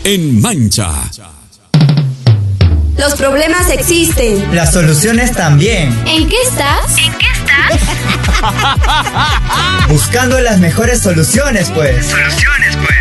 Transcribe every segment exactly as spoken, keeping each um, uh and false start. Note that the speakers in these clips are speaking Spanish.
en Mancha. Los problemas existen. Las soluciones también. ¿En qué estás? ¿En qué estás? Buscando las mejores soluciones, pues. Soluciones, pues.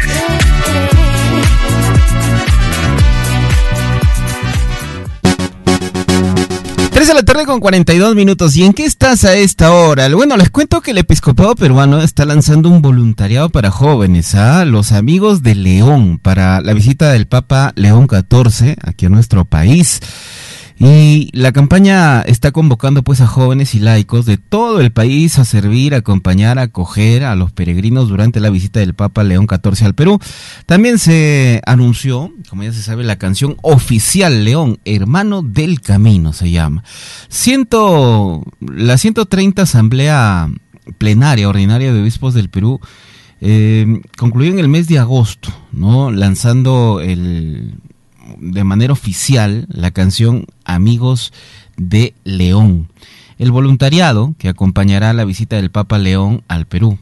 tres de la tarde con cuarenta y dos minutos. ¿Y en qué estás a esta hora? Bueno, les cuento que el Episcopado Peruano está lanzando un voluntariado para jóvenes, a ¿ah? los amigos de León, para la visita del Papa León catorce aquí a nuestro país. Y la campaña está convocando pues a jóvenes y laicos de todo el país a servir, a acompañar, a acoger a los peregrinos durante la visita del Papa León catorce al Perú. También se anunció, como ya se sabe, la canción oficial León, Hermano del Camino se llama. Ciento, la ciento treinta Asamblea Plenaria Ordinaria de Obispos del Perú eh, concluyó en el mes de agosto, ¿no? Lanzando el... de manera oficial la canción Amigos de León. El voluntariado que acompañará la visita del Papa León al Perú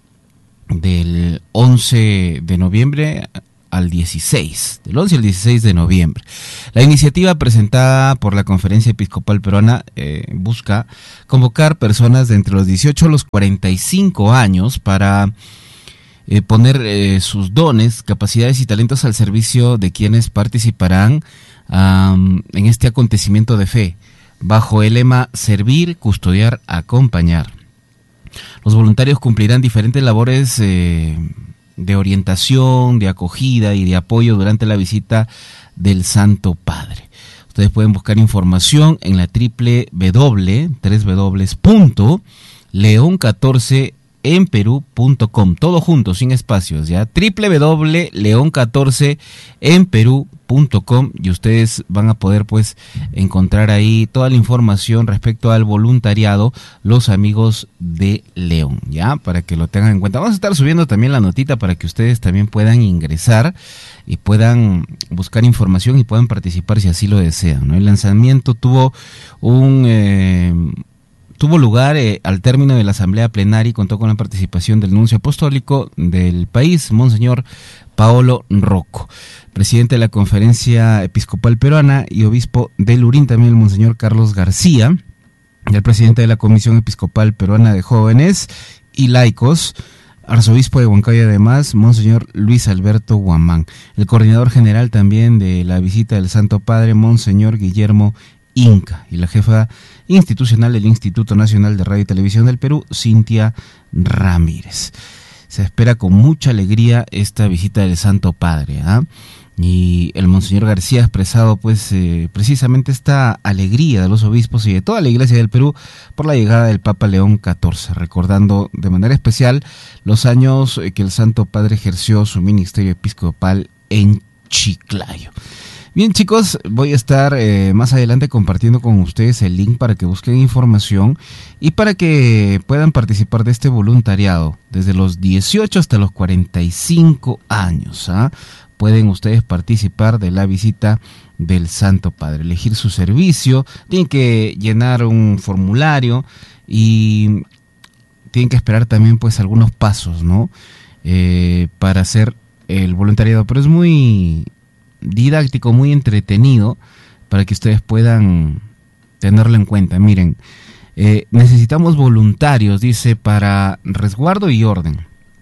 del once de noviembre al dieciséis, del once al dieciséis de noviembre. La iniciativa presentada por la Conferencia Episcopal Peruana eh, busca convocar personas de entre los dieciocho a los cuarenta y cinco años para Eh, poner eh, sus dones, capacidades y talentos al servicio de quienes participarán um, en este acontecimiento de fe, bajo el lema Servir, Custodiar, Acompañar. Los voluntarios cumplirán diferentes labores eh, de orientación, de acogida y de apoyo durante la visita del Santo Padre. Ustedes pueden buscar información en la triple w, tres w punto león catorce en perú punto com, todo junto, sin espacios, ya, doble u doble u doble u punto león catorce en perú punto com, y ustedes van a poder pues encontrar ahí toda la información respecto al voluntariado, los amigos de León, ya, para que lo tengan en cuenta. Vamos a estar subiendo también la notita para que ustedes también puedan ingresar y puedan buscar información y puedan participar si así lo desean, ¿no? El lanzamiento tuvo un... Eh, Tuvo lugar eh, al término de la asamblea plenaria y contó con la participación del nuncio apostólico del país, Monseñor Paolo Rocco, presidente de la Conferencia Episcopal Peruana y obispo de Lurín, también el Monseñor Carlos García, y el presidente de la Comisión Episcopal Peruana de Jóvenes y Laicos, arzobispo de Huancayo, además, Monseñor Luis Alberto Guamán, el coordinador general también de la visita del Santo Padre, Monseñor Guillermo Inca, y la jefa institucional del Instituto Nacional de Radio y Televisión del Perú, Cintia Ramírez. Se espera con mucha alegría esta visita del Santo Padre, ¿ah? Y el Monseñor García ha expresado pues eh, precisamente esta alegría de los obispos y de toda la Iglesia del Perú por la llegada del Papa León catorce, recordando de manera especial los años que el Santo Padre ejerció su ministerio episcopal en Chiclayo. Bien, chicos, voy a estar eh, más adelante compartiendo con ustedes el link para que busquen información y para que puedan participar de este voluntariado desde los dieciocho hasta los cuarenta y cinco años. ¿ah? Pueden ustedes participar de la visita del Santo Padre, elegir su servicio, tienen que llenar un formulario y tienen que esperar también pues algunos pasos, ¿no? Eh, para hacer el voluntariado, pero es muy didáctico, muy entretenido para que ustedes puedan tenerlo en cuenta. Miren, eh, necesitamos voluntarios, dice, para resguardo y orden,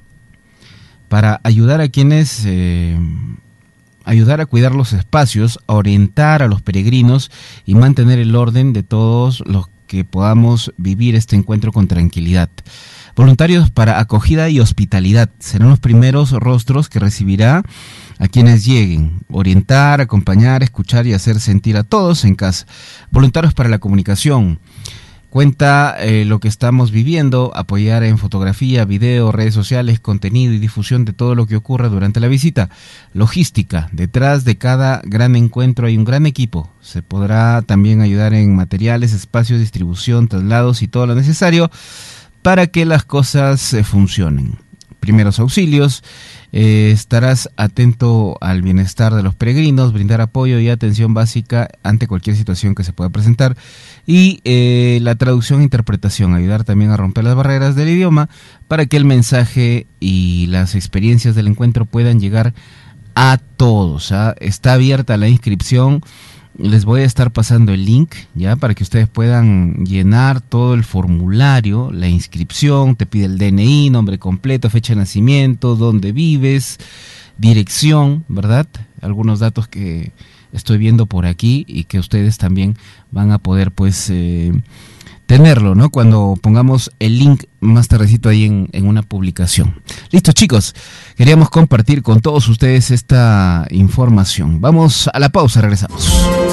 para ayudar a quienes, eh, ayudar a cuidar los espacios, a orientar a los peregrinos y mantener el orden de todos los que podamos vivir este encuentro con tranquilidad. Voluntarios para acogida y hospitalidad serán los primeros rostros que recibirá a quienes lleguen, orientar, acompañar, escuchar y hacer sentir a todos en casa. Voluntarios para la comunicación, cuenta eh, lo que estamos viviendo, apoyar en fotografía, video, redes sociales, contenido y difusión de todo lo que ocurra durante la visita. Logística, detrás de cada gran encuentro hay un gran equipo. Se podrá también ayudar en materiales, espacios, distribución, traslados y todo lo necesario para que las cosas eh, funcionen. Primeros auxilios, eh, estarás atento al bienestar de los peregrinos, brindar apoyo y atención básica ante cualquier situación que se pueda presentar, y eh, la traducción e interpretación, ayudar también a romper las barreras del idioma para que el mensaje y las experiencias del encuentro puedan llegar a todos, ¿ah? Está abierta la inscripción. Les voy a estar pasando el link, ya, para que ustedes puedan llenar todo el formulario, la inscripción. Te pide el D N I, nombre completo, fecha de nacimiento, dónde vives, dirección, ¿verdad? Algunos datos que estoy viendo por aquí y que ustedes también van a poder, pues, eh, tenerlo, ¿no? Cuando pongamos el link más tardecito ahí en, en una publicación. Listo, chicos, queríamos compartir con todos ustedes esta información. Vamos a la pausa, regresamos.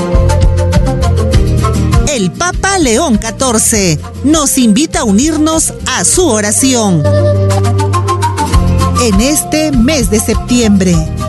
El Papa León catorce nos invita a unirnos a su oración en este mes de septiembre.